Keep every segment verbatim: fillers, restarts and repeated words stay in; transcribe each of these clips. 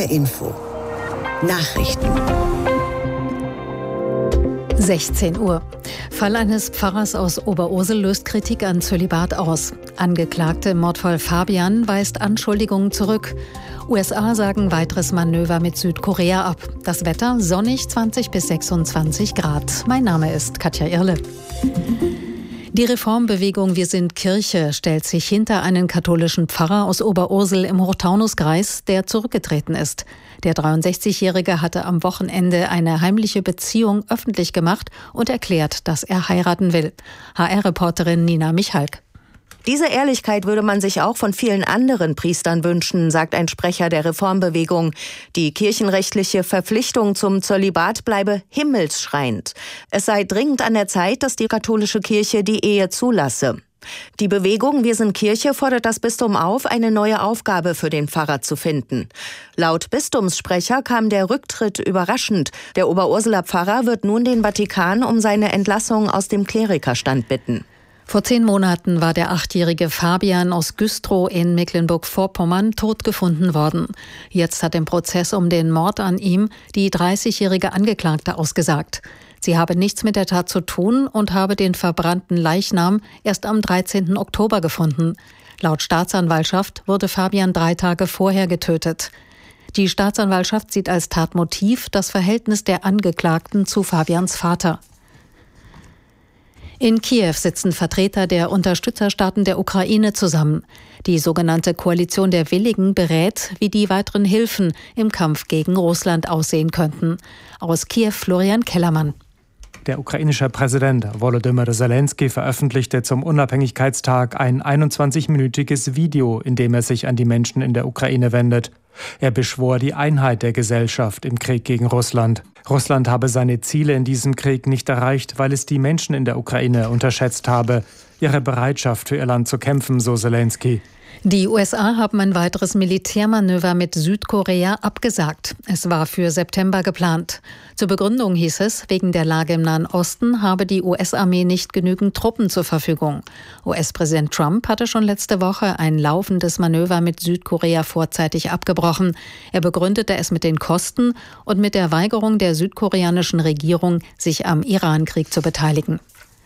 R Info. Nachrichten. sechzehn Uhr. Fall eines Pfarrers aus Oberursel löst Kritik an Zölibat aus. Angeklagte im Mordfall Fabian weist Anschuldigungen zurück. U S A sagen weiteres Manöver mit Südkorea ab. Das Wetter sonnig zwanzig bis sechsundzwanzig Grad. Mein Name ist Katja Irle. Die Reformbewegung Wir sind Kirche stellt sich hinter einen katholischen Pfarrer aus Oberursel im Hochtaunuskreis, der zurückgetreten ist. Der dreiundsechzigjährige hatte am Wochenende eine heimliche Beziehung öffentlich gemacht und erklärt, dass er heiraten will. H R-Reporterin Nina Michalk. Diese Ehrlichkeit würde man sich auch von vielen anderen Priestern wünschen, sagt ein Sprecher der Reformbewegung. Die kirchenrechtliche Verpflichtung zum Zölibat bleibe himmelsschreiend. Es sei dringend an der Zeit, dass die katholische Kirche die Ehe zulasse. Die Bewegung Wir sind Kirche fordert das Bistum auf, eine neue Aufgabe für den Pfarrer zu finden. Laut Bistumssprecher kam der Rücktritt überraschend. Der Oberurseler Pfarrer wird nun den Vatikan um seine Entlassung aus dem Klerikerstand bitten. Vor zehn Monaten war der achtjährige Fabian aus Güstrow in Mecklenburg-Vorpommern tot gefunden worden. Jetzt hat im Prozess um den Mord an ihm die dreißigjährige Angeklagte ausgesagt. Sie habe nichts mit der Tat zu tun und habe den verbrannten Leichnam erst am dreizehnten Oktober gefunden. Laut Staatsanwaltschaft wurde Fabian drei Tage vorher getötet. Die Staatsanwaltschaft sieht als Tatmotiv das Verhältnis der Angeklagten zu Fabians Vater. In Kiew sitzen Vertreter der Unterstützerstaaten der Ukraine zusammen. Die sogenannte Koalition der Willigen berät, wie die weiteren Hilfen im Kampf gegen Russland aussehen könnten. Aus Kiew Florian Kellermann. Der ukrainische Präsident Volodymyr Zelensky veröffentlichte zum Unabhängigkeitstag ein einundzwanzigminütiges Video, in dem er sich an die Menschen in der Ukraine wendet. Er beschwor die Einheit der Gesellschaft im Krieg gegen Russland. Russland habe seine Ziele in diesem Krieg nicht erreicht, weil es die Menschen in der Ukraine unterschätzt habe. Ihre Bereitschaft für ihr Land zu kämpfen, so Zelensky. Die U S A haben ein weiteres Militärmanöver mit Südkorea abgesagt. Es war für September geplant. Zur Begründung hieß es, wegen der Lage im Nahen Osten habe die U S-Armee nicht genügend Truppen zur Verfügung. U S-Präsident Trump hatte schon letzte Woche ein laufendes Manöver mit Südkorea vorzeitig abgebrochen. Er begründete es mit den Kosten und mit der Weigerung der südkoreanischen Regierung, sich am Iran-Krieg zu beteiligen.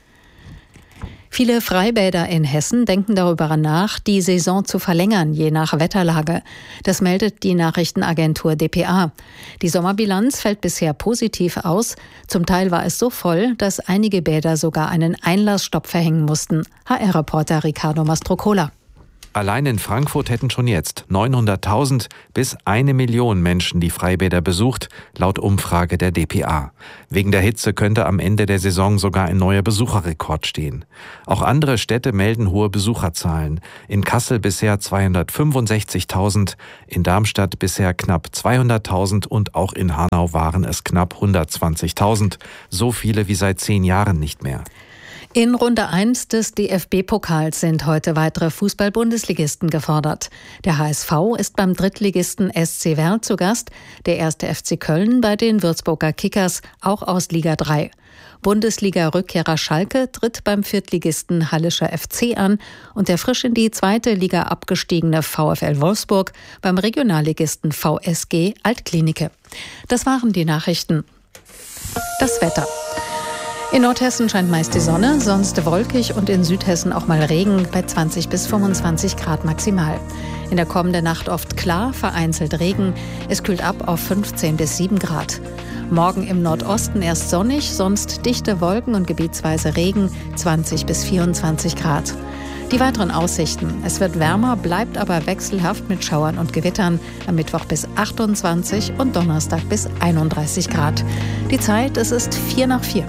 Viele Freibäder in Hessen denken darüber nach, die Saison zu verlängern, je nach Wetterlage. Das meldet die Nachrichtenagentur D P A. Die Sommerbilanz fällt bisher positiv aus. Zum Teil war es so voll, dass einige Bäder sogar einen Einlassstopp verhängen mussten. H R-Reporter Ricardo Mastrocola. Allein in Frankfurt hätten schon jetzt neunhunderttausend bis eine Million Menschen die Freibäder besucht, laut Umfrage der D P A. Wegen der Hitze könnte am Ende der Saison sogar ein neuer Besucherrekord stehen. Auch andere Städte melden hohe Besucherzahlen. In Kassel bisher zweihundertfünfundsechzigtausend, in Darmstadt bisher knapp zweihunderttausend und auch in Hanau waren es knapp hundertzwanzigtausend. So viele wie seit zehn Jahren nicht mehr. In Runde eins des D F B-Pokals sind heute weitere Fußball-Bundesligisten gefordert. Der H S V ist beim Drittligisten S C Werl zu Gast, der erste F C Köln bei den Würzburger Kickers, auch aus Liga drei. Bundesliga-Rückkehrer Schalke tritt beim Viertligisten Hallischer F C an und der frisch in die zweite Liga abgestiegene VfL Wolfsburg beim Regionalligisten V S G Altklinike. Das waren die Nachrichten. Das Wetter. In Nordhessen scheint meist die Sonne, sonst wolkig und in Südhessen auch mal Regen bei zwanzig bis fünfundzwanzig Grad maximal. In der kommenden Nacht oft klar, vereinzelt Regen. Es kühlt ab auf fünfzehn bis sieben Grad. Morgen im Nordosten erst sonnig, sonst dichte Wolken und gebietsweise Regen, zwanzig bis vierundzwanzig Grad. Die weiteren Aussichten. Es wird wärmer, bleibt aber wechselhaft mit Schauern und Gewittern. Am Mittwoch bis achtundzwanzig und Donnerstag bis einunddreißig Grad. Die Zeit, es ist vier nach vier.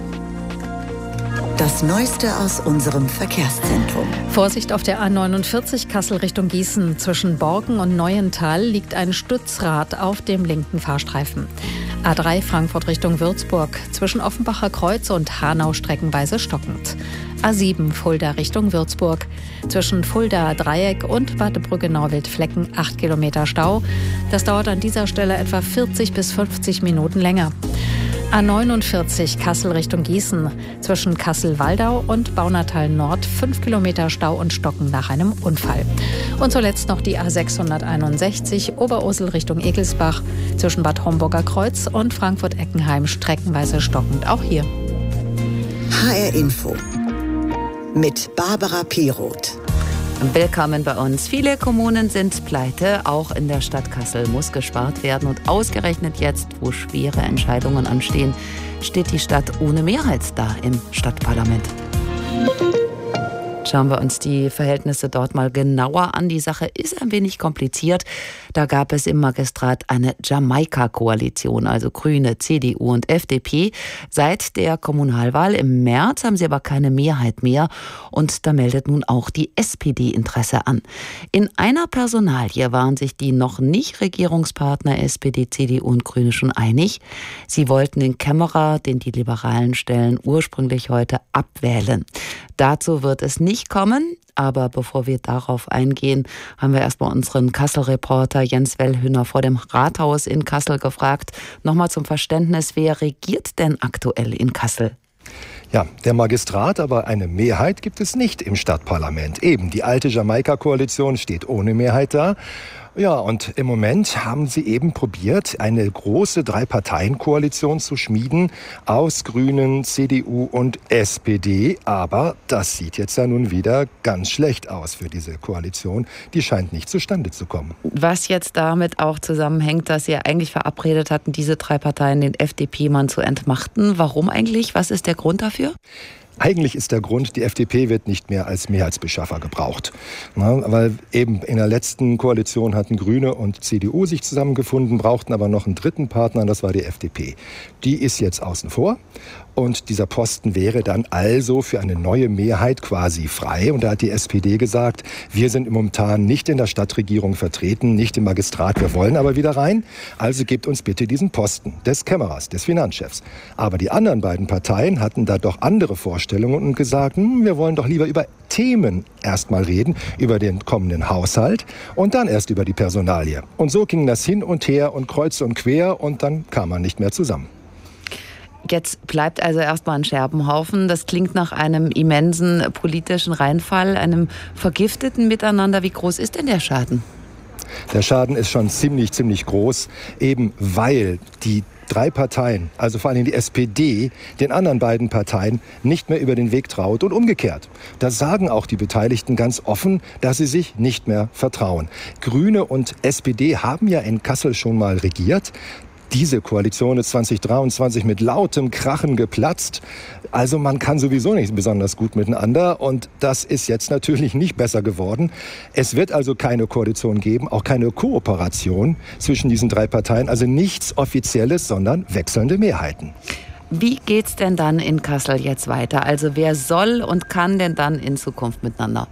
Das Neueste aus unserem Verkehrszentrum. Vorsicht auf der A neunundvierzig Kassel Richtung Gießen. Zwischen Borken und Neuental liegt ein Stützrad auf dem linken Fahrstreifen. A drei Frankfurt Richtung Würzburg. Zwischen Offenbacher Kreuz und Hanau streckenweise stockend. A sieben Fulda Richtung Würzburg. Zwischen Fulda Dreieck und Wartebrücke-Nauwildflecken acht Kilometer Stau. Das dauert an dieser Stelle etwa vierzig bis fünfzig Minuten länger. A neunundvierzig Kassel Richtung Gießen. Zwischen Kassel-Waldau und Baunatal Nord fünf Kilometer Stau und Stocken nach einem Unfall. Und zuletzt noch die A sechshunderteinundsechzig Oberursel Richtung Egelsbach. Zwischen Bad Homburger Kreuz und Frankfurt-Eckenheim streckenweise stockend. Auch hier. H R Info mit Barbara Piroth. Willkommen bei uns. Viele Kommunen sind pleite, auch in der Stadt Kassel muss gespart werden. Und ausgerechnet jetzt, wo schwere Entscheidungen anstehen, steht die Stadt ohne Mehrheit da im Stadtparlament. Schauen wir uns die Verhältnisse dort mal genauer an. Die Sache ist ein wenig kompliziert. Da gab es im Magistrat eine Jamaika-Koalition, also Grüne, C D U und F D P. Seit der Kommunalwahl im März haben sie aber keine Mehrheit mehr. Und da meldet nun auch die S P D Interesse an. In einer Personalie waren sich die noch nicht Regierungspartner S P D, C D U und Grüne schon einig. Sie wollten den Kämmerer, den die Liberalen stellen, ursprünglich heute abwählen. Dazu wird es nicht kommen, aber bevor wir darauf eingehen, haben wir erstmal unseren Kassel-Reporter Jens Wellhüner vor dem Rathaus in Kassel gefragt. Nochmal zum Verständnis, wer regiert denn aktuell in Kassel? Ja, der Magistrat, aber eine Mehrheit gibt es nicht im Stadtparlament. Eben, die alte Jamaika-Koalition steht ohne Mehrheit da. Ja, und im Moment haben sie eben probiert, eine große Drei-Parteien-Koalition zu schmieden aus Grünen, C D U und S P D. Aber das sieht jetzt ja nun wieder ganz schlecht aus für diese Koalition. Die scheint nicht zustande zu kommen. Was jetzt damit auch zusammenhängt, dass sie ja eigentlich verabredet hatten, diese drei Parteien, den F D P-Mann zu entmachten. Warum eigentlich? Was ist der Grund dafür? Eigentlich ist der Grund, die F D P wird nicht mehr als Mehrheitsbeschaffer gebraucht. Na, weil eben in der letzten Koalition hatten Grüne und C D U sich zusammengefunden, brauchten aber noch einen dritten Partner, und das war die F D P. Die ist jetzt außen vor. Und dieser Posten wäre dann also für eine neue Mehrheit quasi frei. Und da hat die S P D gesagt, wir sind momentan nicht in der Stadtregierung vertreten, nicht im Magistrat, wir wollen aber wieder rein. Also gebt uns bitte diesen Posten des Kämmerers, des Finanzchefs. Aber die anderen beiden Parteien hatten da doch andere Vorstellungen und gesagt, hm, wir wollen doch lieber über Themen erstmal reden, über den kommenden Haushalt und dann erst über die Personalie. Und so ging das hin und her und kreuz und quer und dann kam man nicht mehr zusammen. Jetzt bleibt also erstmal ein Scherbenhaufen. Das klingt nach einem immensen politischen Reinfall, einem vergifteten Miteinander. Wie groß ist denn der Schaden? Der Schaden ist schon ziemlich, ziemlich groß, eben weil die drei Parteien, also vor allem die S P D, den anderen beiden Parteien nicht mehr über den Weg traut und umgekehrt. Das sagen auch die Beteiligten ganz offen, dass sie sich nicht mehr vertrauen. Grüne und S P D haben ja in Kassel schon mal regiert. Diese Koalition ist zwanzig dreiundzwanzig mit lautem Krachen geplatzt. Also man kann sowieso nicht besonders gut miteinander und das ist jetzt natürlich nicht besser geworden. Es wird also keine Koalition geben, auch keine Kooperation zwischen diesen drei Parteien. Also nichts Offizielles, sondern wechselnde Mehrheiten. Wie geht's denn dann in Kassel jetzt weiter? Also wer soll und kann denn dann in Zukunft miteinander?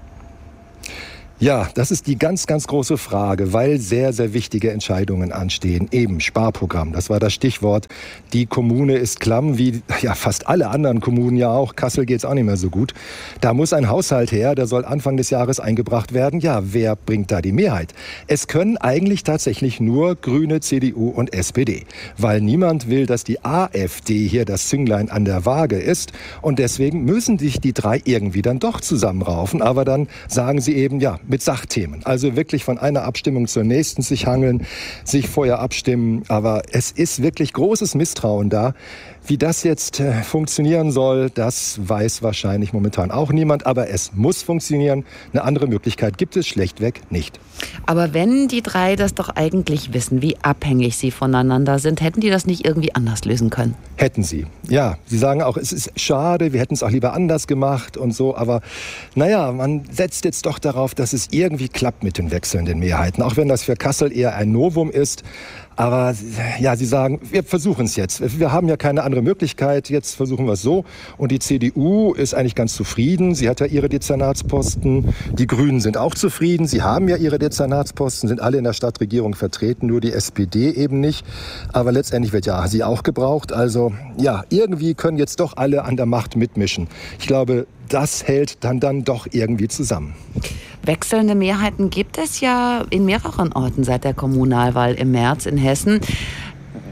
Ja, das ist die ganz, ganz große Frage, weil sehr, sehr wichtige Entscheidungen anstehen. Eben Sparprogramm, das war das Stichwort. Die Kommune ist klamm, wie ja fast alle anderen Kommunen ja auch. Kassel geht's auch nicht mehr so gut. Da muss ein Haushalt her, der soll Anfang des Jahres eingebracht werden. Ja, wer bringt da die Mehrheit? Es können eigentlich tatsächlich nur Grüne, C D U und S P D, weil niemand will, dass die A f D hier das Zünglein an der Waage ist. Und deswegen müssen sich die drei irgendwie dann doch zusammenraufen. Aber dann sagen sie eben, ja, mit Sachthemen. Also wirklich von einer Abstimmung zur nächsten sich hangeln, sich vorher abstimmen. Aber es ist wirklich großes Misstrauen da. Wie das jetzt äh, funktionieren soll, das weiß wahrscheinlich momentan auch niemand. Aber es muss funktionieren. Eine andere Möglichkeit gibt es schlechtweg nicht. Aber wenn die drei das doch eigentlich wissen, wie abhängig sie voneinander sind, hätten die das nicht irgendwie anders lösen können? Hätten sie. Ja, sie sagen auch, es ist schade, wir hätten es auch lieber anders gemacht und so. Aber naja, man setzt jetzt doch darauf, dass es irgendwie klappt mit den wechselnden Mehrheiten. Auch wenn das für Kassel eher ein Novum ist. Aber ja, sie sagen, wir versuchen es jetzt. Wir haben ja keine andere Möglichkeit. Jetzt versuchen wir es so. Und die C D U ist eigentlich ganz zufrieden. Sie hat ja ihre Dezernatsposten. Die Grünen sind auch zufrieden. Sie haben ja ihre Dezernatsposten, sind alle in der Stadtregierung vertreten, nur die S P D eben nicht. Aber letztendlich wird ja sie auch gebraucht. Also ja, irgendwie können jetzt doch alle an der Macht mitmischen. Ich glaube, das hält dann, dann doch irgendwie zusammen. Wechselnde Mehrheiten gibt es ja in mehreren Orten seit der Kommunalwahl im März in Hessen.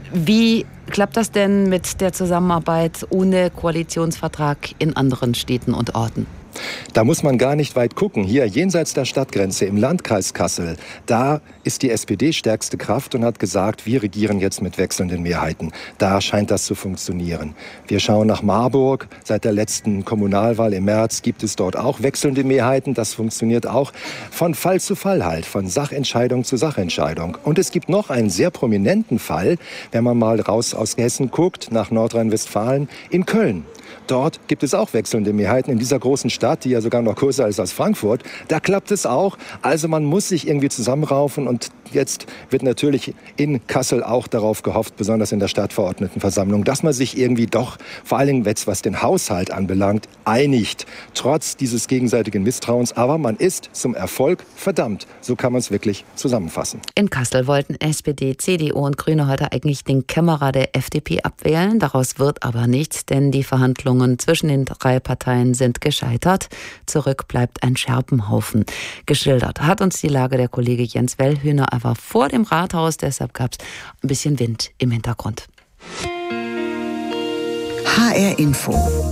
Wie klappt das denn mit der Zusammenarbeit ohne Koalitionsvertrag in anderen Städten und Orten? Da muss man gar nicht weit gucken. Hier jenseits der Stadtgrenze im Landkreis Kassel, da ist die S P D stärkste Kraft und hat gesagt, wir regieren jetzt mit wechselnden Mehrheiten. Da scheint das zu funktionieren. Wir schauen nach Marburg. Seit der letzten Kommunalwahl im März gibt es dort auch wechselnde Mehrheiten. Das funktioniert auch von Fall zu Fall halt, von Sachentscheidung zu Sachentscheidung. Und es gibt noch einen sehr prominenten Fall, wenn man mal raus aus Hessen guckt, nach Nordrhein-Westfalen, in Köln. Dort gibt es auch wechselnde Mehrheiten in dieser großen Stadt, die ja sogar noch größer ist als Frankfurt. Da klappt es auch. Also man muss sich irgendwie zusammenraufen. Und jetzt wird natürlich in Kassel auch darauf gehofft, besonders in der Stadtverordnetenversammlung, dass man sich irgendwie doch, vor allen Dingen jetzt, was den Haushalt anbelangt, einigt. Trotz dieses gegenseitigen Misstrauens. Aber man ist zum Erfolg verdammt. So kann man es wirklich zusammenfassen. In Kassel wollten S P D, C D U und Grüne heute eigentlich den Kämmerer der F D P abwählen. Daraus wird aber nichts, denn die Verhandlungen zwischen den drei Parteien sind gescheitert. Zurück bleibt ein Scherbenhaufen. Geschildert hat uns die Lage der Kollege Jens Wellhühner. Er war vor dem Rathaus, deshalb gab es ein bisschen Wind im Hintergrund. H R Info.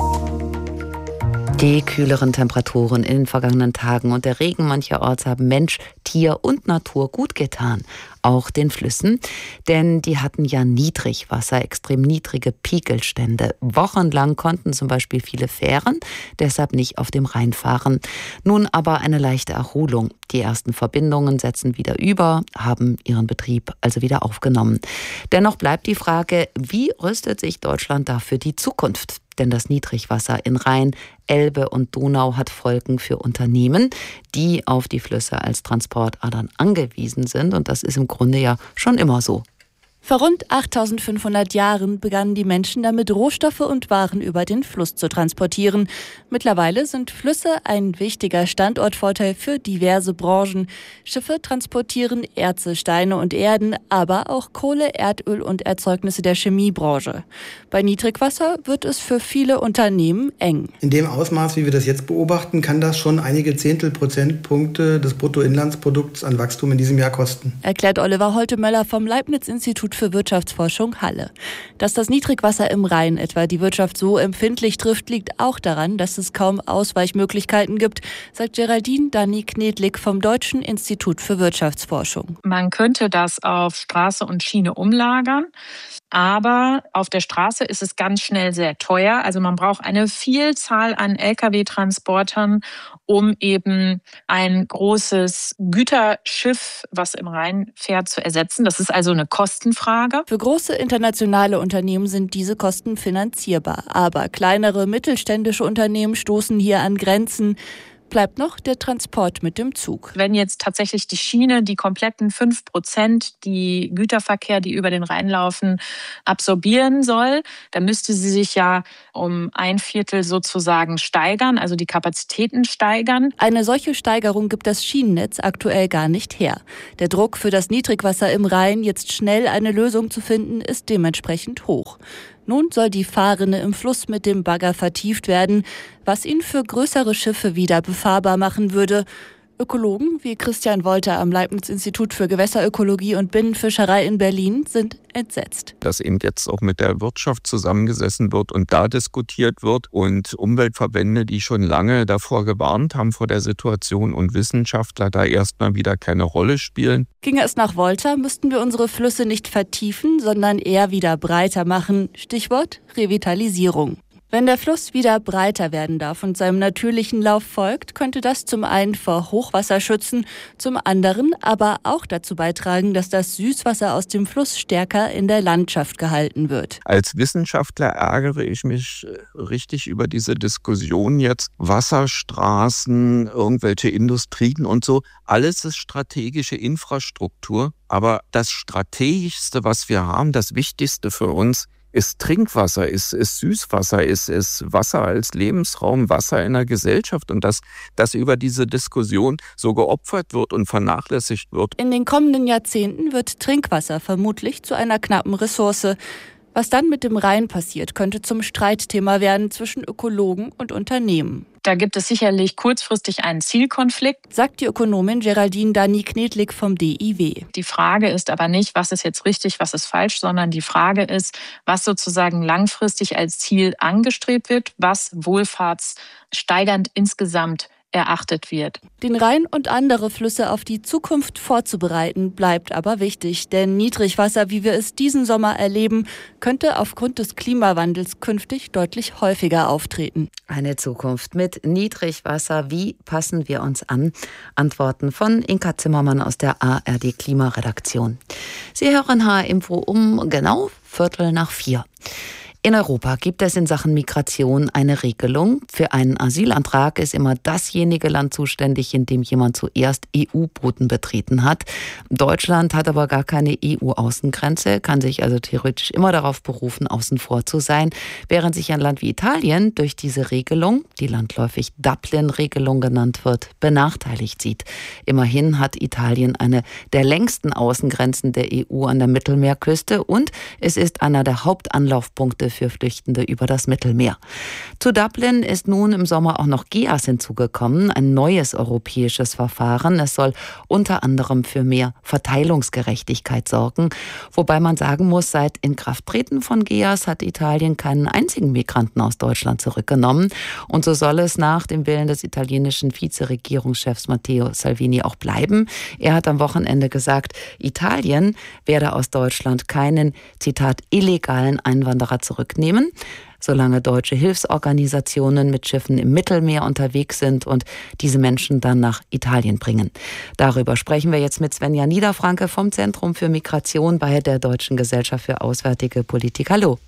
Die kühleren Temperaturen in den vergangenen Tagen und der Regen mancherorts haben Mensch, Tier und Natur gut getan. Auch den Flüssen, denn die hatten ja Niedrigwasser, extrem niedrige Pegelstände. Wochenlang konnten zum Beispiel viele Fähren deshalb nicht auf dem Rhein fahren. Nun aber eine leichte Erholung. Die ersten Verbindungen setzen wieder über, haben ihren Betrieb also wieder aufgenommen. Dennoch bleibt die Frage, wie rüstet sich Deutschland da für die Zukunft? Denn das Niedrigwasser in Rhein, Elbe und Donau hat Folgen für Unternehmen, die auf die Flüsse als Transportadern angewiesen sind. Und das ist im Grunde ja schon immer so. Vor rund achttausendfünfhundert Jahren begannen die Menschen damit, Rohstoffe und Waren über den Fluss zu transportieren. Mittlerweile sind Flüsse ein wichtiger Standortvorteil für diverse Branchen. Schiffe transportieren Erze, Steine und Erden, aber auch Kohle, Erdöl und Erzeugnisse der Chemiebranche. Bei Niedrigwasser wird es für viele Unternehmen eng. In dem Ausmaß, wie wir das jetzt beobachten, kann das schon einige Zehntel Prozentpunkte des Bruttoinlandsprodukts an Wachstum in diesem Jahr kosten. Erklärt Oliver Holtemöller vom Leibniz-Institut für Wirtschaftsforschung Halle. Dass das Niedrigwasser im Rhein etwa die Wirtschaft so empfindlich trifft, liegt auch daran, dass es kaum Ausweichmöglichkeiten gibt, sagt Geraldine Dani-Knedlik vom Deutschen Institut für Wirtschaftsforschung. Man könnte das auf Straße und Schiene umlagern, aber auf der Straße ist es ganz schnell sehr teuer. Also man braucht eine Vielzahl an L K W-Transportern, um eben ein großes Güterschiff, was im Rhein fährt, zu ersetzen. Das ist also eine Kostenfrage. Für große internationale Unternehmen sind diese Kosten finanzierbar. Aber kleinere mittelständische Unternehmen stoßen hier an Grenzen. Bleibt noch der Transport mit dem Zug. Wenn jetzt tatsächlich die Schiene die kompletten fünf Prozent, die Güterverkehr, die über den Rhein laufen, absorbieren soll, dann müsste sie sich ja um ein Viertel sozusagen steigern, also die Kapazitäten steigern. Eine solche Steigerung gibt das Schienennetz aktuell gar nicht her. Der Druck für das Niedrigwasser im Rhein, jetzt schnell eine Lösung zu finden, ist dementsprechend hoch. Nun soll die Fahrrinne im Fluss mit dem Bagger vertieft werden, was ihn für größere Schiffe wieder befahrbar machen würde. Ökologen wie Christian Wolter am Leibniz-Institut für Gewässerökologie und Binnenfischerei in Berlin sind entsetzt. Dass eben jetzt auch mit der Wirtschaft zusammengesessen wird und da diskutiert wird und Umweltverbände, die schon lange davor gewarnt haben vor der Situation und Wissenschaftler da erstmal wieder keine Rolle spielen. Ginge es nach Wolter, müssten wir unsere Flüsse nicht vertiefen, sondern eher wieder breiter machen. Stichwort Revitalisierung. Wenn der Fluss wieder breiter werden darf und seinem natürlichen Lauf folgt, könnte das zum einen vor Hochwasser schützen, zum anderen aber auch dazu beitragen, dass das Süßwasser aus dem Fluss stärker in der Landschaft gehalten wird. Als Wissenschaftler ärgere ich mich richtig über diese Diskussion jetzt. Wasserstraßen, irgendwelche Industrien und so, alles ist strategische Infrastruktur. Aber das Strategischste, was wir haben, das Wichtigste für uns, ist Trinkwasser, ist, ist Süßwasser, ist, ist Wasser als Lebensraum, Wasser in der Gesellschaft und dass das über diese Diskussion so geopfert wird und vernachlässigt wird. In den kommenden Jahrzehnten wird Trinkwasser vermutlich zu einer knappen Ressource. Was dann mit dem Rhein passiert, könnte zum Streitthema werden zwischen Ökologen und Unternehmen. Da gibt es sicherlich kurzfristig einen Zielkonflikt, sagt die Ökonomin Geraldine Dani-Knedlik vom D I W. Die Frage ist aber nicht, was ist jetzt richtig, was ist falsch, sondern die Frage ist, was sozusagen langfristig als Ziel angestrebt wird, was wohlfahrtssteigernd insgesamt erachtet wird. Den Rhein und andere Flüsse auf die Zukunft vorzubereiten, bleibt aber wichtig. Denn Niedrigwasser, wie wir es diesen Sommer erleben, könnte aufgrund des Klimawandels künftig deutlich häufiger auftreten. Eine Zukunft mit Niedrigwasser. Wie passen wir uns an? Antworten von Inka Zimmermann aus der A R D Klimaredaktion. Sie hören H R-Info um genau Viertel nach vier. In Europa gibt es in Sachen Migration eine Regelung. Für einen Asylantrag ist immer dasjenige Land zuständig, in dem jemand zuerst E U-Boden betreten hat. Deutschland hat aber gar keine E U-Außengrenze, kann sich also theoretisch immer darauf berufen, außen vor zu sein, während sich ein Land wie Italien durch diese Regelung, die landläufig Dublin-Regelung genannt wird, benachteiligt sieht. Immerhin hat Italien eine der längsten Außengrenzen der E U an der Mittelmeerküste und es ist einer der Hauptanlaufpunkte für Flüchtende über das Mittelmeer. Zu Dublin ist nun im Sommer auch noch G E A S hinzugekommen, ein neues europäisches Verfahren. Es soll unter anderem für mehr Verteilungsgerechtigkeit sorgen. Wobei man sagen muss, seit Inkrafttreten von G E A S hat Italien keinen einzigen Migranten aus Deutschland zurückgenommen. Und so soll es nach dem Willen des italienischen Vizeregierungschefs Matteo Salvini auch bleiben. Er hat am Wochenende gesagt, Italien werde aus Deutschland keinen, Zitat, illegalen Einwanderer zurücknehmen, solange deutsche Hilfsorganisationen mit Schiffen im Mittelmeer unterwegs sind und diese Menschen dann nach Italien bringen. Darüber sprechen wir jetzt mit Svenja Niederfranke vom Zentrum für Migration bei der Deutschen Gesellschaft für Auswärtige Politik. Hallo.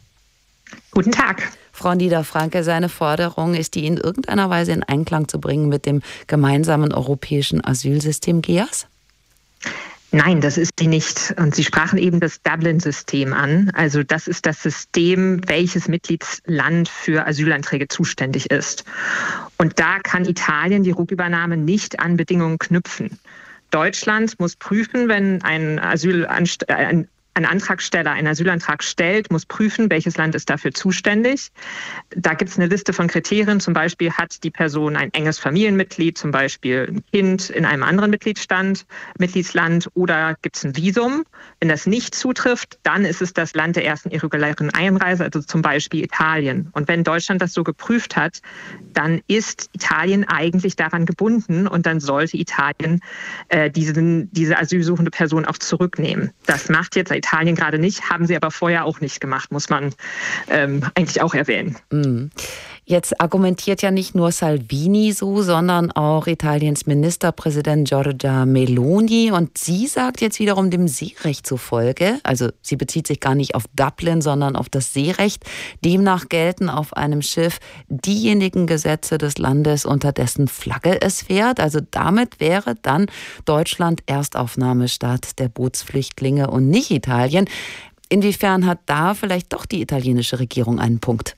Guten Tag. Frau Niederfranke, seine Forderung, ist die in irgendeiner Weise in Einklang zu bringen mit dem gemeinsamen europäischen Asylsystem G E A S? Nein, das ist sie nicht. Und Sie sprachen eben das Dublin-System an. Also das ist das System, welches Mitgliedsland für Asylanträge zuständig ist. Und da kann Italien die Rückübernahme nicht an Bedingungen knüpfen. Deutschland muss prüfen, wenn ein Asylanst- ein Ein Antragsteller einen Asylantrag stellt, muss prüfen, welches Land ist dafür zuständig. Da gibt es eine Liste von Kriterien. Zum Beispiel hat die Person ein enges Familienmitglied, zum Beispiel ein Kind in einem anderen Mitgliedsstand, Mitgliedsland, oder gibt es ein Visum. Wenn das nicht zutrifft, dann ist es das Land der ersten irregulären Einreise, also zum Beispiel Italien. Und wenn Deutschland das so geprüft hat, dann ist Italien eigentlich daran gebunden und dann sollte Italien äh, diesen, diese asylsuchende Person auch zurücknehmen. Das macht jetzt Italien gerade nicht, haben sie aber vorher auch nicht gemacht, muss man ähm, eigentlich auch erwähnen. Jetzt argumentiert ja nicht nur Salvini so, sondern auch Italiens Ministerpräsident Giorgia Meloni. Und sie sagt jetzt wiederum dem Seerecht zufolge, also sie bezieht sich gar nicht auf Dublin, sondern auf das Seerecht. Demnach gelten auf einem Schiff diejenigen Gesetze des Landes, unter dessen Flagge es fährt. Also damit wäre dann Deutschland Erstaufnahmestaat der Bootsflüchtlinge und nicht Italien. Inwiefern hat da vielleicht doch die italienische Regierung einen Punkt?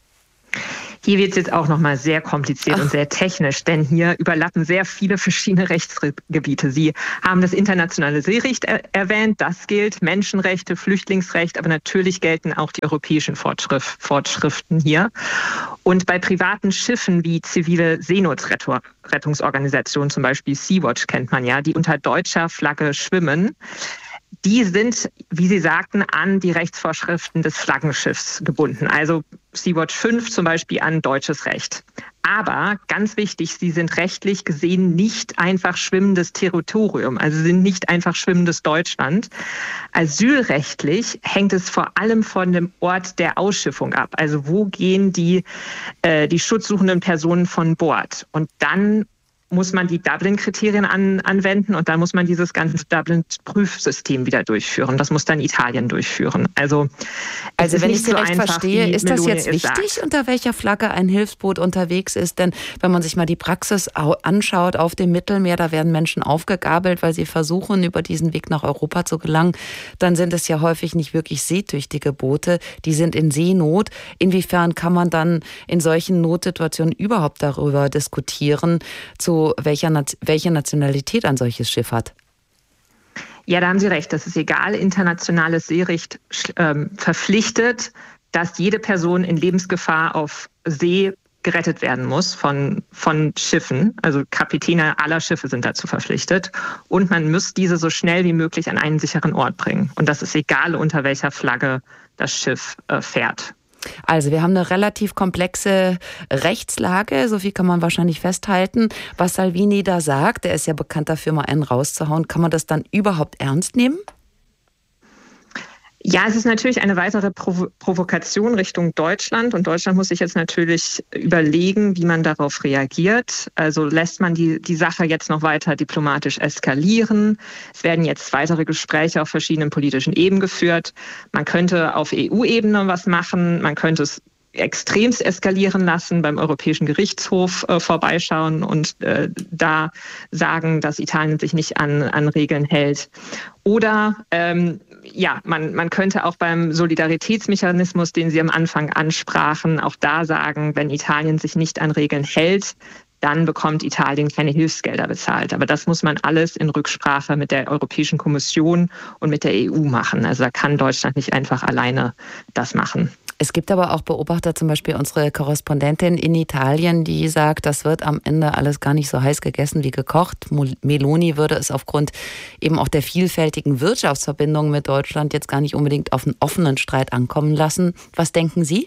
Hier wird es jetzt auch nochmal sehr kompliziert Ach. und sehr technisch, denn hier überlappen sehr viele verschiedene Rechtsgebiete. Sie haben das internationale Seerecht er- erwähnt, das gilt, Menschenrechte, Flüchtlingsrecht, aber natürlich gelten auch die europäischen Fortschrift- Fortschriften hier. Und bei privaten Schiffen wie zivile Seenotrettungsorganisationen, zum Beispiel Sea-Watch kennt man ja, die unter deutscher Flagge schwimmen, die sind, wie Sie sagten, an die Rechtsvorschriften des Flaggenschiffs gebunden. Also Sea-Watch fünf zum Beispiel an deutsches Recht. Aber ganz wichtig, sie sind rechtlich gesehen nicht einfach schwimmendes Territorium, also sind nicht einfach schwimmendes Deutschland. Asylrechtlich hängt es vor allem von dem Ort der Ausschiffung ab. Also wo gehen die, äh, die schutzsuchenden Personen von Bord? Und dann muss man die Dublin-Kriterien an, anwenden und dann muss man dieses ganze Dublin-Prüfsystem wieder durchführen. Das muss dann Italien durchführen. Also, also wenn ich Sie so recht einfach, verstehe, ist das Meloni jetzt wichtig, sagt. unter welcher Flagge ein Hilfsboot unterwegs ist? Denn wenn man sich mal die Praxis anschaut auf dem Mittelmeer, da werden Menschen aufgegabelt, weil sie versuchen, über diesen Weg nach Europa zu gelangen. Dann sind es ja häufig nicht wirklich seetüchtige Boote, die sind in Seenot. Inwiefern kann man dann in solchen Notsituationen überhaupt darüber diskutieren, zu welcher welche Nationalität ein solches Schiff hat? Ja, da haben Sie recht. Das ist egal. Internationales Seerecht äh, verpflichtet, dass jede Person in Lebensgefahr auf See gerettet werden muss von, von Schiffen. Also Kapitäne aller Schiffe sind dazu verpflichtet. Und man muss diese so schnell wie möglich an einen sicheren Ort bringen. Und das ist egal, unter welcher Flagge das Schiff äh, fährt. Also wir haben eine relativ komplexe Rechtslage, so viel kann man wahrscheinlich festhalten. Was Salvini da sagt, der ist ja bekannt dafür, mal einen rauszuhauen, kann man das dann überhaupt ernst nehmen? Ja, es ist natürlich eine weitere Provo- Provokation Richtung Deutschland und Deutschland muss sich jetzt natürlich überlegen, wie man darauf reagiert. Also lässt man die, die Sache jetzt noch weiter diplomatisch eskalieren. Es werden jetzt weitere Gespräche auf verschiedenen politischen Ebenen geführt. Man könnte auf E U-Ebene was machen, man könnte es extremst eskalieren lassen, beim Europäischen Gerichtshof äh, vorbeischauen und äh, da sagen, dass Italien sich nicht an, an Regeln hält. Oder ähm, ja, man, man könnte auch beim Solidaritätsmechanismus, den Sie am Anfang ansprachen, auch da sagen, wenn Italien sich nicht an Regeln hält, dann bekommt Italien keine Hilfsgelder bezahlt. Aber das muss man alles in Rücksprache mit der Europäischen Kommission und mit der E U machen. Also da kann Deutschland nicht einfach alleine das machen. Es gibt aber auch Beobachter, zum Beispiel unsere Korrespondentin in Italien, die sagt, das wird am Ende alles gar nicht so heiß gegessen wie gekocht. Meloni würde es aufgrund eben auch der vielfältigen Wirtschaftsverbindungen mit Deutschland jetzt gar nicht unbedingt auf einen offenen Streit ankommen lassen. Was denken Sie?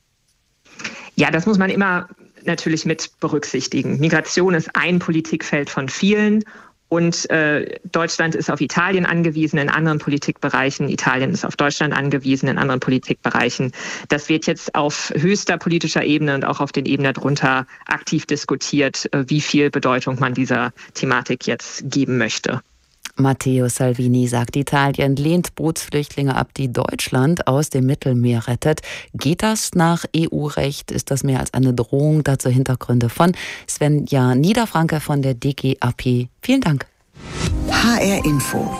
Ja, das muss man immer natürlich mit berücksichtigen. Migration ist ein Politikfeld von vielen. Und äh, Deutschland ist auf Italien angewiesen in anderen Politikbereichen. Italien ist auf Deutschland angewiesen in anderen Politikbereichen. Das wird jetzt auf höchster politischer Ebene und auch auf den Ebenen darunter aktiv diskutiert, äh, wie viel Bedeutung man dieser Thematik jetzt geben möchte. Matteo Salvini sagt, Italien lehnt Bootsflüchtlinge ab, die Deutschland aus dem Mittelmeer rettet. Geht das nach E U-Recht? Ist das mehr als eine Drohung? Dazu Hintergründe von Svenja Niederfranke von der D G A P. Vielen Dank. H R Info.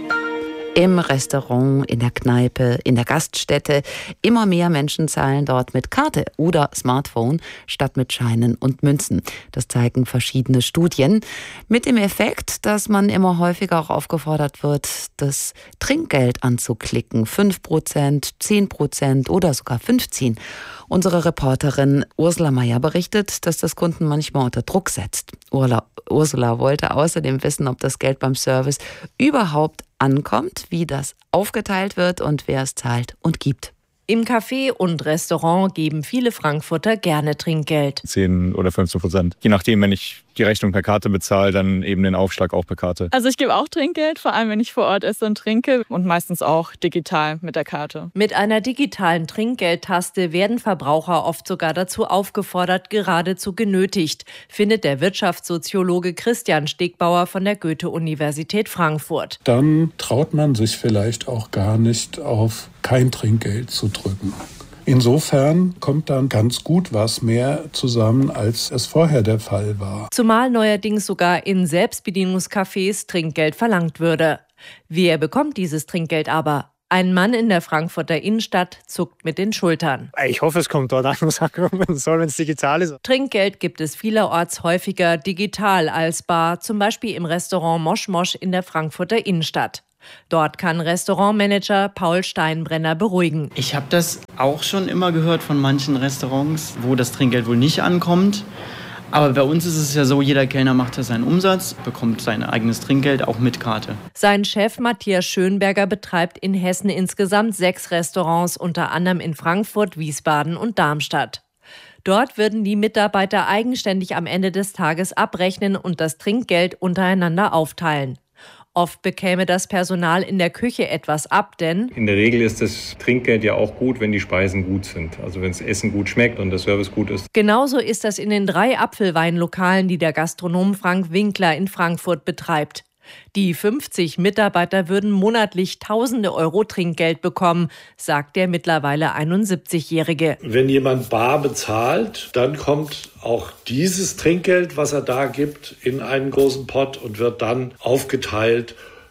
Im Restaurant, in der Kneipe, in der Gaststätte. Immer mehr Menschen zahlen dort mit Karte oder Smartphone statt mit Scheinen und Münzen. Das zeigen verschiedene Studien. Mit dem Effekt, dass man immer häufiger auch aufgefordert wird, das Trinkgeld anzuklicken. fünf Prozent, zehn Prozent oder sogar fünfzehn Prozent. Unsere Reporterin Ursula Meyer berichtet, dass das Kunden manchmal unter Druck setzt. Urla, Ursula wollte außerdem wissen, ob das Geld beim Service überhaupt ankommt, wie das aufgeteilt wird und wer es zahlt und gibt. Im Café und Restaurant geben viele Frankfurter gerne Trinkgeld. zehn oder fünfzehn Prozent. Je nachdem, wenn ich die Rechnung per Karte bezahle, dann eben den Aufschlag auch per Karte. Also ich gebe auch Trinkgeld, vor allem wenn ich vor Ort esse und trinke und meistens auch digital mit der Karte. Mit einer digitalen Trinkgeldtaste werden Verbraucher oft sogar dazu aufgefordert, geradezu genötigt, findet der Wirtschaftssoziologe Christian Stegbauer von der Goethe-Universität Frankfurt. Dann traut man sich vielleicht auch gar nicht auf kein Trinkgeld zu drücken. Insofern kommt dann ganz gut was mehr zusammen, als es vorher der Fall war. Zumal neuerdings sogar in Selbstbedienungscafés Trinkgeld verlangt würde. Wer bekommt dieses Trinkgeld aber? Ein Mann in der Frankfurter Innenstadt zuckt mit den Schultern. Ich hoffe, es kommt dort an, wo es ankommen soll, wenn es digital ist. Trinkgeld gibt es vielerorts häufiger digital als bar, zum Beispiel im Restaurant Mosch Mosch in der Frankfurter Innenstadt. Dort kann Restaurantmanager Paul Steinbrenner beruhigen. Ich habe das auch schon immer gehört von manchen Restaurants, wo das Trinkgeld wohl nicht ankommt. Aber bei uns ist es ja so, jeder Kellner macht ja seinen Umsatz, bekommt sein eigenes Trinkgeld auch mit Karte. Sein Chef Matthias Schönberger betreibt in Hessen insgesamt sechs Restaurants, unter anderem in Frankfurt, Wiesbaden und Darmstadt. Dort würden die Mitarbeiter eigenständig am Ende des Tages abrechnen und das Trinkgeld untereinander aufteilen. Oft bekäme das Personal in der Küche etwas ab, denn in der Regel ist das Trinkgeld ja auch gut, wenn die Speisen gut sind. Also wenn das Essen gut schmeckt und der Service gut ist. Genauso ist das in den drei Apfelweinlokalen, die der Gastronom Frank Winkler in Frankfurt betreibt. Die fünfzig Mitarbeiter würden monatlich tausende Euro Trinkgeld bekommen, sagt der mittlerweile einundsiebzigjährige. Wenn jemand bar bezahlt, dann kommt auch dieses Trinkgeld, was er da gibt, in einen großen Pot und wird dann aufgeteilt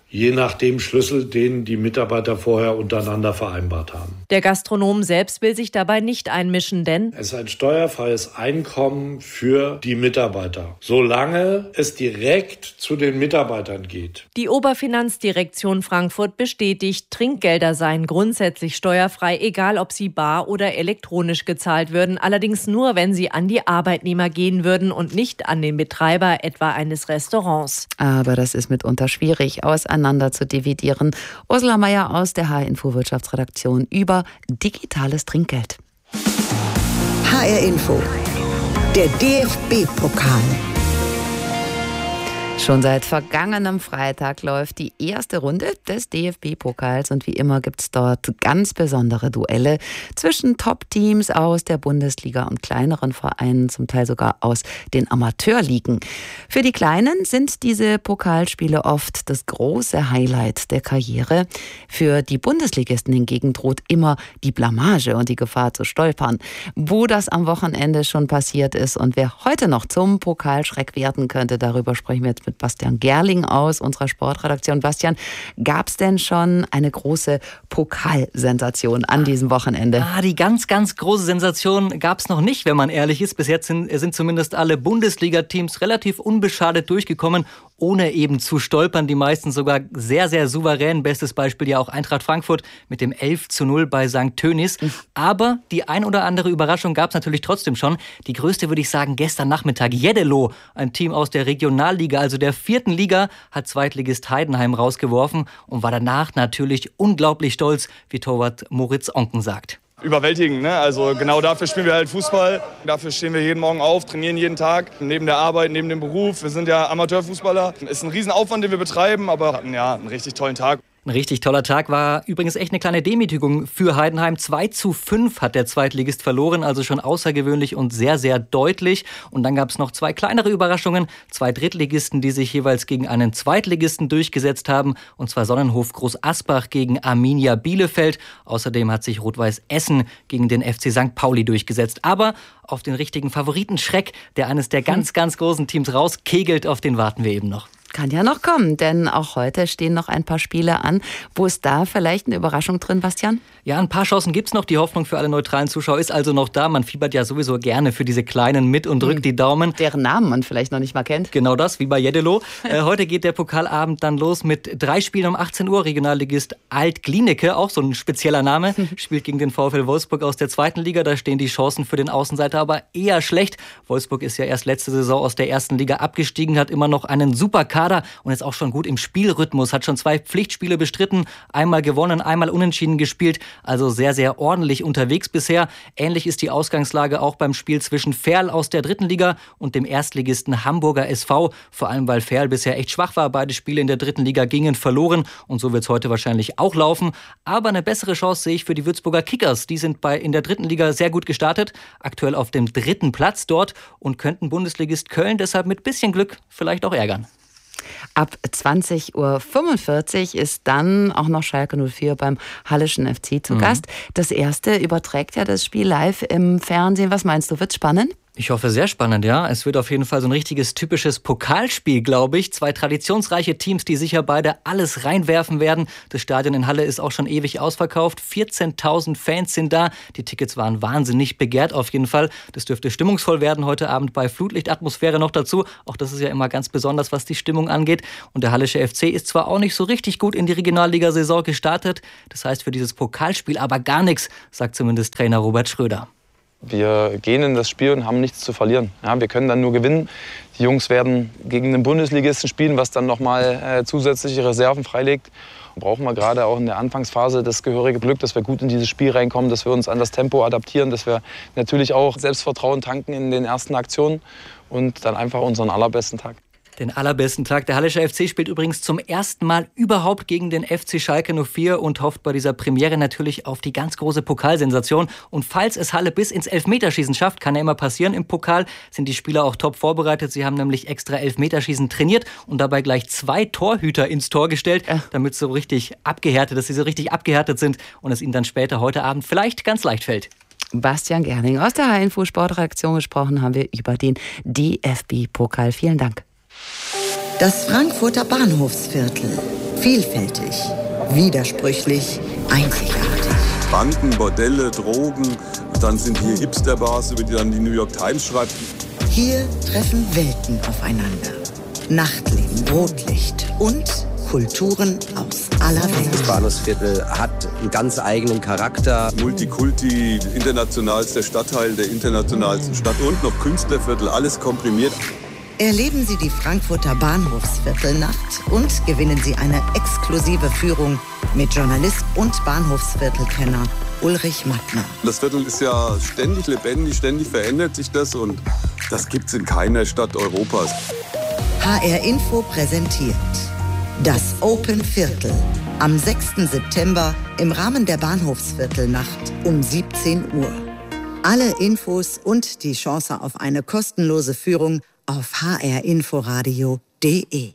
je nach dem Schlüssel, den die Mitarbeiter vorher untereinander vereinbart haben. Der Gastronom selbst will sich dabei nicht einmischen, denn es ist ein steuerfreies Einkommen für die Mitarbeiter, solange es direkt zu den Mitarbeitern geht. Die Oberfinanzdirektion Frankfurt bestätigt, Trinkgelder seien grundsätzlich steuerfrei, egal ob sie bar oder elektronisch gezahlt würden, allerdings nur, wenn sie an die Arbeitnehmer gehen würden und nicht an den Betreiber etwa eines Restaurants. Aber das ist mitunter schwierig auseinander zu dividieren. Ursula Meier aus der H R-Info Wirtschaftsredaktion über digitales Trinkgeld. H R-Info, der D F B-Pokal. Schon seit vergangenem Freitag läuft die erste Runde des D F B-Pokals und wie immer gibt es dort ganz besondere Duelle zwischen Top-Teams aus der Bundesliga und kleineren Vereinen, zum Teil sogar aus den Amateurligen. Für die Kleinen sind diese Pokalspiele oft das große Highlight der Karriere. Für die Bundesligisten hingegen droht immer die Blamage und die Gefahr zu stolpern. Wo das am Wochenende schon passiert ist und wer heute noch zum Pokalschreck werden könnte, darüber sprechen wir jetzt mit Bastian Gerling aus unserer Sportredaktion. Bastian, gab es denn schon eine große Pokalsensation an diesem Wochenende? Ah, die ganz, ganz große Sensation gab es noch nicht, wenn man ehrlich ist. Bis jetzt sind, sind zumindest alle Bundesliga-Teams relativ unbeschadet durchgekommen, ohne eben zu stolpern. Die meisten sogar sehr, sehr souverän. Bestes Beispiel ja auch Eintracht Frankfurt mit dem elf zu null bei Sankt Tönis. Aber die ein oder andere Überraschung gab es natürlich trotzdem schon. Die größte würde ich sagen gestern Nachmittag. Jeddelo, ein Team aus der Regionalliga, also der vierten Liga, hat Zweitligist Heidenheim rausgeworfen und war danach natürlich unglaublich stolz, wie Torwart Moritz Onken sagt. Überwältigend, ne? Also genau dafür spielen wir halt Fußball. Dafür stehen wir jeden Morgen auf, trainieren jeden Tag, neben der Arbeit, neben dem Beruf. Wir sind ja Amateurfußballer. Ist ein Riesenaufwand, den wir betreiben, aber hatten ja einen richtig tollen Tag. Ein richtig toller Tag, war übrigens echt eine kleine Demütigung für Heidenheim. zwei zu fünf hat der Zweitligist verloren, also schon außergewöhnlich und sehr, sehr deutlich. Und dann gab es noch zwei kleinere Überraschungen. Zwei Drittligisten, die sich jeweils gegen einen Zweitligisten durchgesetzt haben. Und zwar Sonnenhof Groß Asbach gegen Arminia Bielefeld. Außerdem hat sich Rot-Weiß Essen gegen den F C Sankt Pauli durchgesetzt. Aber auf den richtigen Favoriten Schreck, der eines der ganz, ganz großen Teams rauskegelt, auf den warten wir eben noch. Kann ja noch kommen, denn auch heute stehen noch ein paar Spiele an. Wo ist da vielleicht eine Überraschung drin, Bastian? Ja, ein paar Chancen gibt's noch. Die Hoffnung für alle neutralen Zuschauer ist also noch da. Man fiebert ja sowieso gerne für diese Kleinen mit und drückt mhm. die Daumen. Deren Namen man vielleicht noch nicht mal kennt. Genau das, wie bei Jeddelo. äh, heute geht der Pokalabend dann los mit drei Spielen um achtzehn Uhr. Regionalligist Alt-Glienicke, auch so ein spezieller Name, spielt gegen den VfL Wolfsburg aus der zweiten Liga. Da stehen die Chancen für den Außenseiter aber eher schlecht. Wolfsburg ist ja erst letzte Saison aus der ersten Liga abgestiegen, hat immer noch einen super Kader und ist auch schon gut im Spielrhythmus, hat schon zwei Pflichtspiele bestritten, einmal gewonnen, einmal unentschieden gespielt, also sehr, sehr ordentlich unterwegs bisher. Ähnlich ist die Ausgangslage auch beim Spiel zwischen Ferl aus der dritten Liga und dem Erstligisten Hamburger S V, vor allem weil Ferl bisher echt schwach war. Beide Spiele in der dritten Liga gingen verloren und so wird es heute wahrscheinlich auch laufen. Aber eine bessere Chance sehe ich für die Würzburger Kickers. Die sind bei, in der dritten Liga sehr gut gestartet, aktuell auf dem dritten Platz dort und könnten Bundesligist Köln deshalb mit bisschen Glück vielleicht auch ärgern. Ab zwanzig Uhr fünfundvierzig ist dann auch noch Schalke null vier beim Halleschen F C zu mhm. Gast. Das erste überträgt ja das Spiel live im Fernsehen. Was meinst du, wird's spannend? Ich hoffe, sehr spannend, ja. Es wird auf jeden Fall so ein richtiges typisches Pokalspiel, glaube ich. Zwei traditionsreiche Teams, die sicher beide alles reinwerfen werden. Das Stadion in Halle ist auch schon ewig ausverkauft. vierzehntausend Fans sind da. Die Tickets waren wahnsinnig begehrt auf jeden Fall. Das dürfte stimmungsvoll werden heute Abend bei Flutlichtatmosphäre noch dazu. Auch das ist ja immer ganz besonders, was die Stimmung angeht. Und der Hallische F C ist zwar auch nicht so richtig gut in die Regionalligasaison gestartet. Das heißt für dieses Pokalspiel aber gar nichts, sagt zumindest Trainer Robert Schröder. Wir gehen in das Spiel und haben nichts zu verlieren. Ja, wir können dann nur gewinnen. Die Jungs werden gegen den Bundesligisten spielen, was dann nochmal äh, zusätzliche Reserven freilegt. Und brauchen wir gerade auch in der Anfangsphase das gehörige Glück, dass wir gut in dieses Spiel reinkommen, dass wir uns an das Tempo adaptieren, dass wir natürlich auch Selbstvertrauen tanken in den ersten Aktionen und dann einfach unseren allerbesten Tag. Den allerbesten Tag. Der Hallische F C spielt übrigens zum ersten Mal überhaupt gegen den F C Schalke null vier und hofft bei dieser Premiere natürlich auf die ganz große Pokalsensation. Und falls es Halle bis ins Elfmeterschießen schafft, kann ja immer passieren im Pokal, sind die Spieler auch top vorbereitet. Sie haben nämlich extra Elfmeterschießen trainiert und dabei gleich zwei Torhüter ins Tor gestellt, damit so richtig abgehärtet, dass sie so richtig abgehärtet sind und es ihnen dann später heute Abend vielleicht ganz leicht fällt. Bastian Gerling aus der H R-Info Sportredaktion gesprochen haben wir über den D F B-Pokal. Vielen Dank. Das Frankfurter Bahnhofsviertel. Vielfältig, widersprüchlich, einzigartig. Banken, Bordelle, Drogen, dann sind hier Hipster-Bars, über die dann die New York Times schreibt. Hier treffen Welten aufeinander. Nachtleben, Rotlicht und Kulturen aus aller Welt. Das Bahnhofsviertel hat einen ganz eigenen Charakter. Multikulti, internationalster Stadtteil der internationalsten Stadt und noch Künstlerviertel, alles komprimiert. Erleben Sie die Frankfurter Bahnhofsviertelnacht und gewinnen Sie eine exklusive Führung mit Journalist und Bahnhofsviertelkenner Ulrich Mattner. Das Viertel ist ja ständig lebendig, ständig verändert sich das und das gibt's in keiner Stadt Europas. H R Info präsentiert das Open Viertel am sechsten September im Rahmen der Bahnhofsviertelnacht um siebzehn Uhr. Alle Infos und die Chance auf eine kostenlose Führung auf h r inforadio punkt de.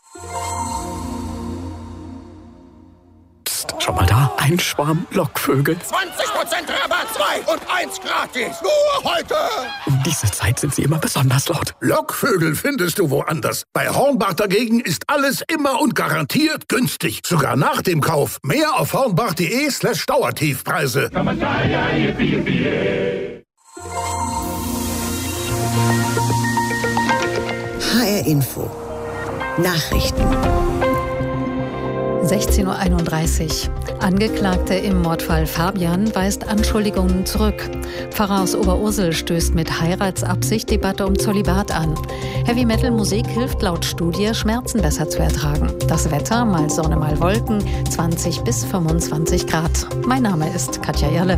Psst, schau mal da, ein Schwarm Lockvögel. zwanzig Prozent Rabatt, zwei und eins gratis, nur heute. Um diese Zeit sind sie immer besonders laut. Lockvögel findest du woanders. Bei Hornbach dagegen ist alles immer und garantiert günstig. Sogar nach dem Kauf. Mehr auf hornbach.de slash Dauertiefpreise. H R Info. Nachrichten. sechzehn Uhr einunddreißig. Angeklagte im Mordfall Fabian weist Anschuldigungen zurück. Pfarrer aus Oberursel stößt mit Heiratsabsicht Debatte um Zölibat an. Heavy-Metal-Musik hilft laut Studie, Schmerzen besser zu ertragen. Das Wetter, mal Sonne, mal Wolken, zwanzig bis fünfundzwanzig Grad. Mein Name ist Katja Irle.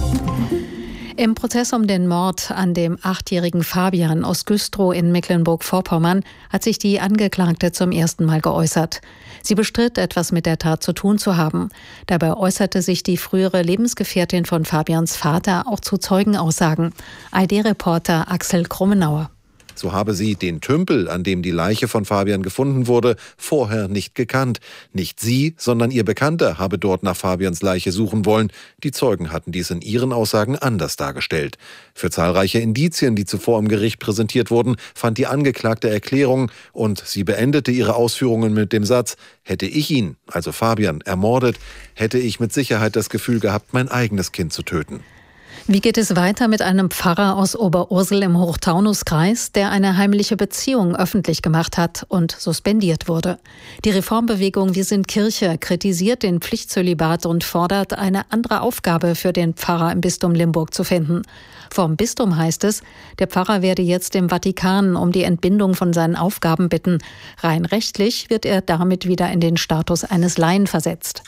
Im Prozess um den Mord an dem achtjährigen Fabian aus Güstrow in Mecklenburg-Vorpommern hat sich die Angeklagte zum ersten Mal geäußert. Sie bestritt, etwas mit der Tat zu tun zu haben. Dabei äußerte sich die frühere Lebensgefährtin von Fabians Vater auch zu Zeugenaussagen. A R D-Reporter Axel Krummenauer. So habe sie den Tümpel, an dem die Leiche von Fabian gefunden wurde, vorher nicht gekannt. Nicht sie, sondern ihr Bekannter habe dort nach Fabians Leiche suchen wollen. Die Zeugen hatten dies in ihren Aussagen anders dargestellt. Für zahlreiche Indizien, die zuvor im Gericht präsentiert wurden, fand die Angeklagte Erklärung und sie beendete ihre Ausführungen mit dem Satz: Hätte ich ihn, also Fabian, ermordet, hätte ich mit Sicherheit das Gefühl gehabt, mein eigenes Kind zu töten. Wie geht es weiter mit einem Pfarrer aus Oberursel im Hochtaunuskreis, der eine heimliche Beziehung öffentlich gemacht hat und suspendiert wurde? Die Reformbewegung Wir sind Kirche kritisiert den Pflichtzölibat und fordert, eine andere Aufgabe für den Pfarrer im Bistum Limburg zu finden. Vom Bistum heißt es, der Pfarrer werde jetzt im Vatikan um die Entbindung von seinen Aufgaben bitten. Rein rechtlich wird er damit wieder in den Status eines Laien versetzt.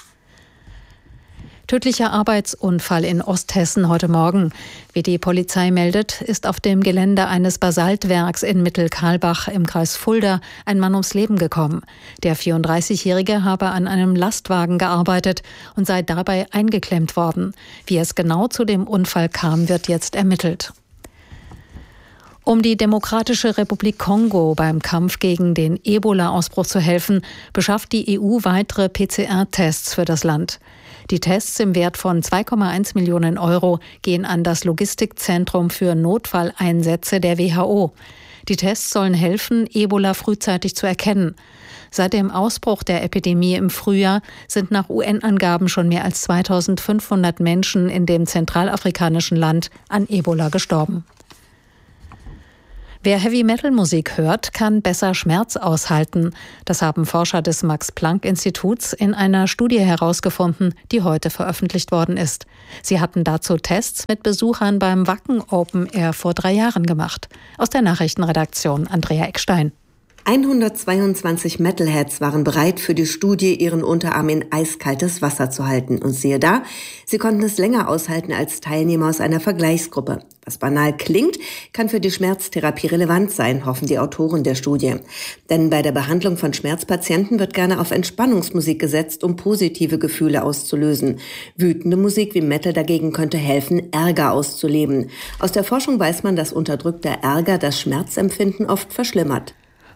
Tödlicher Arbeitsunfall in Osthessen heute Morgen. Wie die Polizei meldet, ist auf dem Gelände eines Basaltwerks in Mittelkarlbach im Kreis Fulda ein Mann ums Leben gekommen. Der vierunddreißigjährige habe an einem Lastwagen gearbeitet und sei dabei eingeklemmt worden. Wie es genau zu dem Unfall kam, wird jetzt ermittelt. Um die Demokratische Republik Kongo beim Kampf gegen den Ebola-Ausbruch zu helfen, beschafft die E U weitere P C R-Tests für das Land. Die Tests im Wert von zwei Komma eins Millionen Euro gehen an das Logistikzentrum für Notfalleinsätze der W H O. Die Tests sollen helfen, Ebola frühzeitig zu erkennen. Seit dem Ausbruch der Epidemie im Frühjahr sind nach U N-Angaben schon mehr als zweitausendfünfhundert Menschen in dem zentralafrikanischen Land an Ebola gestorben. Wer Heavy-Metal-Musik hört, kann besser Schmerz aushalten. Das haben Forscher des Max-Planck-Instituts in einer Studie herausgefunden, die heute veröffentlicht worden ist. Sie hatten dazu Tests mit Besuchern beim Wacken Open Air vor drei Jahren gemacht. Aus der Nachrichtenredaktion Andrea Eckstein. hundertzweiundzwanzig Metalheads waren bereit, für die Studie ihren Unterarm in eiskaltes Wasser zu halten. Und siehe da, sie konnten es länger aushalten als Teilnehmer aus einer Vergleichsgruppe. Was banal klingt, kann für die Schmerztherapie relevant sein, hoffen die Autoren der Studie. Denn bei der Behandlung von Schmerzpatienten wird gerne auf Entspannungsmusik gesetzt, um positive Gefühle auszulösen. Wütende Musik wie Metal dagegen könnte helfen, Ärger auszuleben. Aus der Forschung weiß man, dass unterdrückter Ärger das Schmerzempfinden oft verschlimmert.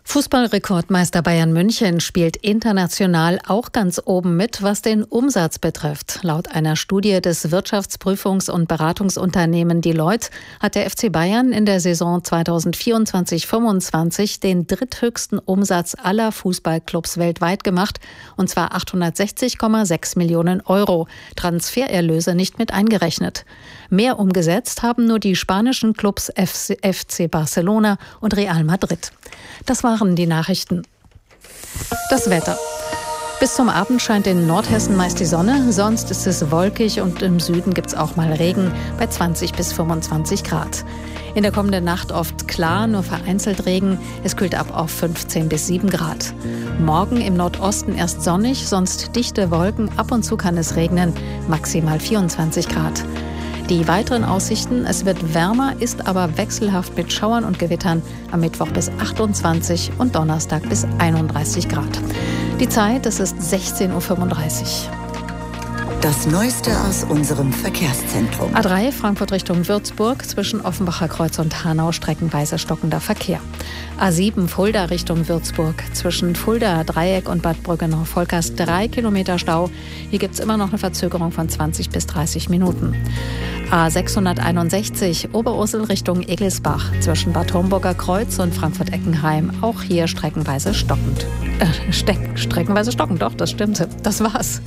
Fußballrekordmeister Bayern München spielt international auch ganz oben mit, was den Umsatz betrifft. Laut einer Studie des Wirtschaftsprüfungs- und Beratungsunternehmen Deloitte hat der F C Bayern in der Saison zweitausendvierundzwanzig fünfundzwanzig den dritthöchsten Umsatz aller Fußballclubs weltweit gemacht, und zwar achthundertsechzig Komma sechs Millionen Euro, Transfererlöse nicht mit eingerechnet. Mehr umgesetzt haben nur die spanischen Clubs F C Barcelona und Real Madrid. Das waren die Nachrichten. Das Wetter. Bis zum Abend scheint in Nordhessen meist die Sonne, sonst ist es wolkig und im Süden gibt es auch mal Regen bei zwanzig bis fünfundzwanzig Grad. In der kommenden Nacht oft klar, nur vereinzelt Regen. Es kühlt ab auf fünfzehn bis sieben Grad. Morgen im Nordosten erst sonnig, sonst dichte Wolken, ab und zu kann es regnen, maximal vierundzwanzig Grad. Die weiteren Aussichten: Es wird wärmer, ist aber wechselhaft mit Schauern und Gewittern. Am Mittwoch bis achtundzwanzig und Donnerstag bis einunddreißig Grad. Die Zeit, es ist sechzehn Uhr fünfunddreißig. Das Neueste aus unserem Verkehrszentrum. A drei Frankfurt Richtung Würzburg, zwischen Offenbacher Kreuz und Hanau streckenweise stockender Verkehr. A sieben Fulda Richtung Würzburg, zwischen Fulda Dreieck und Bad Brückenhof-Volkers drei Kilometer Stau. Hier gibt es immer noch eine Verzögerung von zwanzig bis dreißig Minuten. A sechshunderteinundsechzig Oberursel Richtung Egelsbach, zwischen Bad Homburger Kreuz und Frankfurt-Eckenheim. Auch hier streckenweise stockend. Äh, steck, streckenweise stockend, doch, das stimmte. Das war's.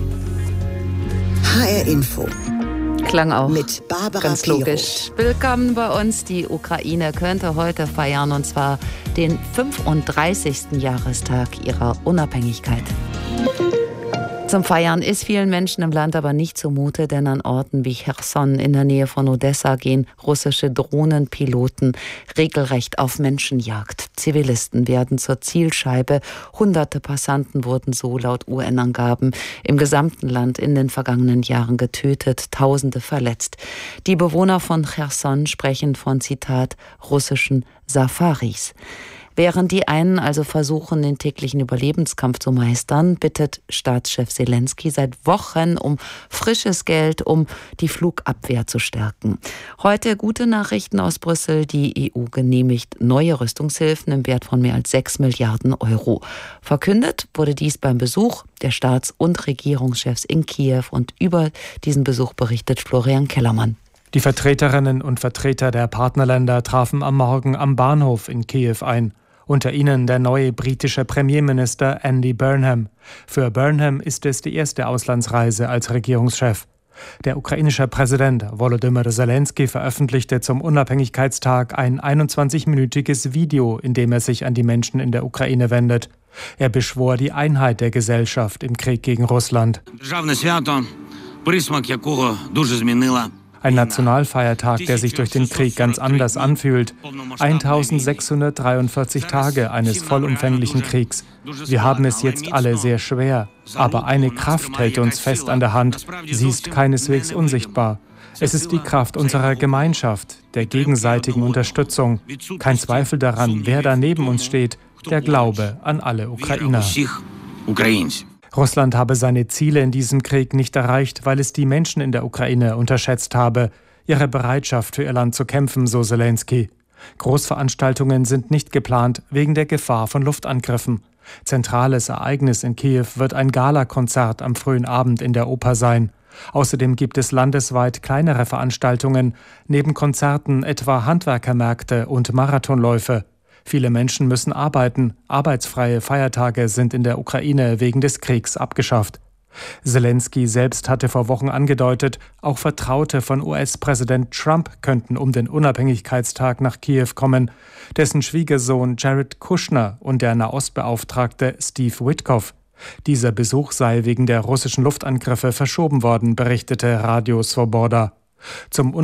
H R Info. Klang auch mit Barbara ganz logisch. Willkommen bei uns. Die Ukraine könnte heute feiern, und zwar den fünfunddreißigsten Jahrestag ihrer Unabhängigkeit. Zum Feiern ist vielen Menschen im Land aber nicht zumute, denn an Orten wie Cherson in der Nähe von Odessa gehen russische Drohnenpiloten regelrecht auf Menschenjagd. Zivilisten werden zur Zielscheibe. Hunderte Passanten wurden so laut U N-Angaben im gesamten Land in den vergangenen Jahren getötet, Tausende verletzt. Die Bewohner von Cherson sprechen von, Zitat, russischen Safaris. Während die einen also versuchen, den täglichen Überlebenskampf zu meistern, bittet Staatschef Zelensky seit Wochen um frisches Geld, um die Flugabwehr zu stärken. Heute gute Nachrichten aus Brüssel. Die E U genehmigt neue Rüstungshilfen im Wert von mehr als sechs Milliarden Euro. Verkündet wurde dies beim Besuch der Staats- und Regierungschefs in Kiew. Und über diesen Besuch berichtet Florian Kellermann. Die Vertreterinnen und Vertreter der Partnerländer trafen am Morgen am Bahnhof in Kiew ein. Unter ihnen der neue britische Premierminister Andy Burnham. Für Burnham ist es die erste Auslandsreise als Regierungschef. Der ukrainische Präsident Volodymyr Zelensky veröffentlichte zum Unabhängigkeitstag ein einundzwanzigminütiges Video, in dem er sich an die Menschen in der Ukraine wendet. Er beschwor die Einheit der Gesellschaft im Krieg gegen Russland. Ein Nationalfeiertag, der sich durch den Krieg ganz anders anfühlt. eintausendsechshundertdreiundvierzig Tage eines vollumfänglichen Kriegs. Wir haben es jetzt alle sehr schwer. Aber eine Kraft hält uns fest an der Hand. Sie ist keineswegs unsichtbar. Es ist die Kraft unserer Gemeinschaft, der gegenseitigen Unterstützung. Kein Zweifel daran, wer da neben uns steht. Der Glaube an alle Ukrainer. Russland habe seine Ziele in diesem Krieg nicht erreicht, weil es die Menschen in der Ukraine unterschätzt habe. Ihre Bereitschaft für ihr Land zu kämpfen, so Zelensky. Großveranstaltungen sind nicht geplant, wegen der Gefahr von Luftangriffen. Zentrales Ereignis in Kiew wird ein Galakonzert am frühen Abend in der Oper sein. Außerdem gibt es landesweit kleinere Veranstaltungen, neben Konzerten etwa Handwerkermärkte und Marathonläufe. Viele Menschen müssen arbeiten. Arbeitsfreie Feiertage sind in der Ukraine wegen des Kriegs abgeschafft. Zelensky selbst hatte vor Wochen angedeutet, auch Vertraute von U S-Präsident Trump könnten um den Unabhängigkeitstag nach Kiew kommen. Dessen Schwiegersohn Jared Kushner und der Nahostbeauftragte Steve Witkoff. Dieser Besuch sei wegen der russischen Luftangriffe verschoben worden, berichtete Radio Svoboda. Zum